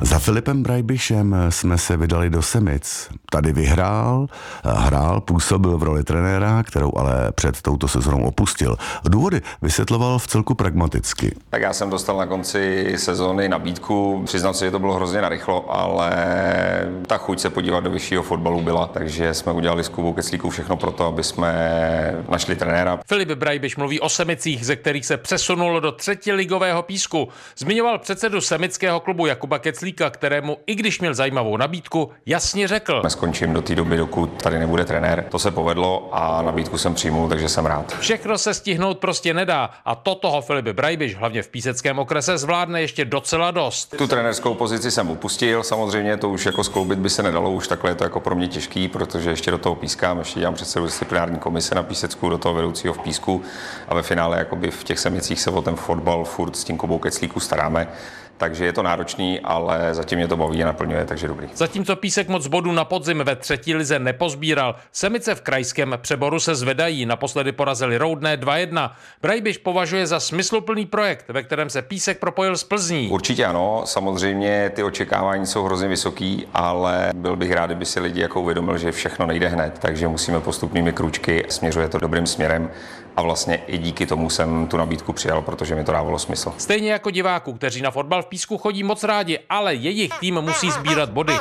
Za Filipem Brejbišem jsme se vydali do Semic. Tady hrál, působil v roli trenéra, kterou ale před touto sezónou opustil. Důvody vysvětloval vcelku pragmaticky. Tak já jsem dostal na konci sezóny nabídku. Přiznám se, že to bylo hrozně narychlo, ale ta chuť se podívat do vyššího fotbalu byla, takže jsme udělali s Kubou Keclíkou všechno pro to, aby jsme našli trenéra. Filip Brejbiš mluví o Semicích, ze kterých se přesunulo do třetiligového písku. Zmiňoval předsedu semického klubu Jakuba Keclíka, kterému, i když měl zajímavou nabídku, jasně řekl: Neskončím do té doby, dokud tady nebude trenér. To se povedlo a nabídku jsem přijmul, takže jsem rád. Všechno se stihnout prostě nedá a to toho Filip Brejbiš, hlavně v Píseckém okrese, zvládne ještě docela dost. Tu trenérskou pozici jsem upustil, samozřejmě to už jako skloubit by se nedalo, už takhle je to jako pro mě těžký, protože ještě do toho pískám, ještě dělám předsedu disciplinární komise na Písecku, do toho vedoucího v Písku a ve finále jakoby v těch Semicích se o ten fotbal furt s tím Kubou Keclíku staráme. Takže je to náročný, ale zatím mě to baví a naplňuje, takže dobrý. Zatímco Písek moc bodů na podzim ve třetí lize nepozbíral, Semice v krajském přeboru se zvedají, naposledy porazili Roudné 2-1. Brejbiš považuje za smysluplný projekt, ve kterém se Písek propojil s Plzní. Určitě ano, samozřejmě ty očekávání jsou hrozně vysoký, ale byl bych rád, kdyby si lidi jako uvědomil, že všechno nejde hned, takže musíme postupnými krůčky, směřuje to dobrým směrem a vlastně i díky tomu jsem tu nabídku přijal, protože mi to dávalo smysl. Stejně jako diváků, kteří na fotbal v Písku chodí moc rádi, ale jejich tým musí sbírat body.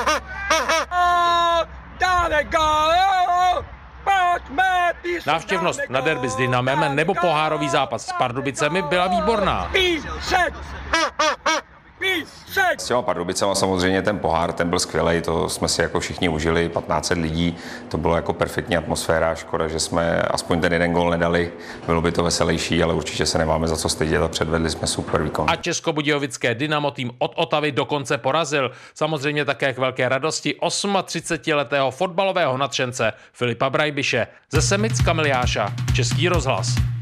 Návštěvnost na derby s Dynamem nebo pohárový zápas s Pardubicemi byla výborná. S těma Pardubicema samozřejmě ten pohár, ten byl skvělej, to jsme si jako všichni užili, 1500 lidí, to bylo jako perfektní atmosféra, škoda, že jsme aspoň ten jeden gól nedali, bylo by to veselější, ale určitě se nemáme za co stydět a předvedli jsme super výkon. A českobudějovické Dynamo tým od Otavy dokonce porazil, samozřejmě také k velké radosti 38letého fotbalového nadšence Filipa Brejbiše. Ze Semic Kamil Jáša, Český rozhlas.